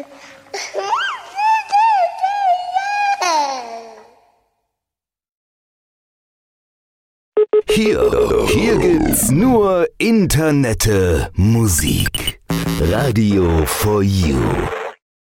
Hier gibt's nur Internette Musik. Radio for You.